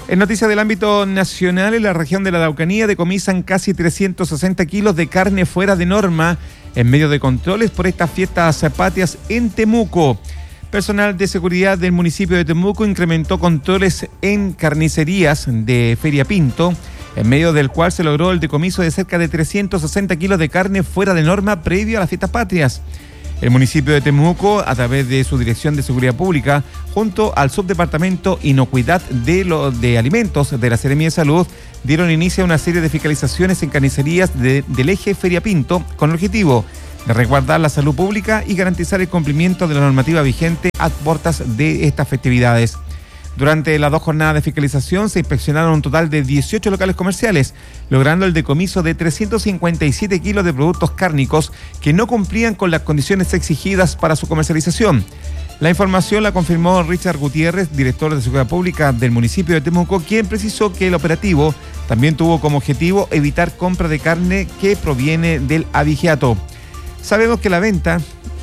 En noticias del ámbito nacional, en la región de la Araucanía decomisan casi 360 kilos de carne fuera de norma en medio de controles por estas fiestas patrias en Temuco. Personal de seguridad del municipio de Temuco incrementó controles en carnicerías de Feria Pinto, en medio del cual se logró el decomiso de cerca de 360 kilos de carne fuera de norma previo a las fiestas patrias. El municipio de Temuco, a través de su Dirección de Seguridad Pública, junto al Subdepartamento Inocuidad de Alimentos de la Seremía de Salud, dieron inicio a una serie de fiscalizaciones en carnicerías del eje Feria Pinto, con el objetivo de resguardar la salud pública y garantizar el cumplimiento de la normativa vigente a puertas de estas festividades. Durante las 2 jornadas de fiscalización se inspeccionaron un total de 18 locales comerciales, logrando el decomiso de 357 kilos de productos cárnicos que no cumplían con las condiciones exigidas para su comercialización. La información la confirmó Richard Gutiérrez, director de Seguridad Pública del municipio de Temuco, quien precisó que el operativo también tuvo como objetivo evitar compra de carne que proviene del abigeato. Sabemos que la venta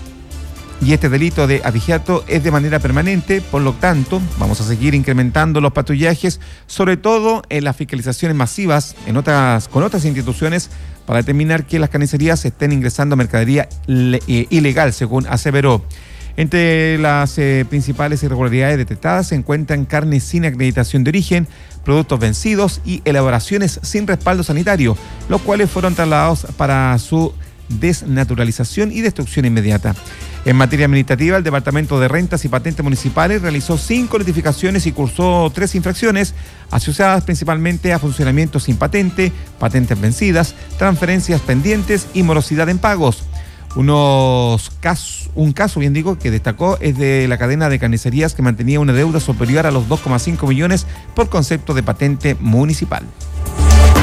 y este delito de abigeato es de manera permanente, por lo tanto, vamos a seguir incrementando los patrullajes, sobre todo en las fiscalizaciones masivas con otras instituciones, para determinar que las carnicerías estén ingresando mercadería ilegal, según aseveró. Entre las principales irregularidades detectadas se encuentran carne sin acreditación de origen, productos vencidos y elaboraciones sin respaldo sanitario, los cuales fueron trasladados para su desnaturalización y destrucción inmediata. En materia administrativa, el Departamento de Rentas y Patentes Municipales realizó 5 notificaciones y cursó 3 infracciones asociadas principalmente a funcionamiento sin patente, patentes vencidas, transferencias pendientes y morosidad en pagos. Un caso que destacó es de la cadena de carnicerías que mantenía una deuda superior a los 2,5 millones por concepto de patente municipal.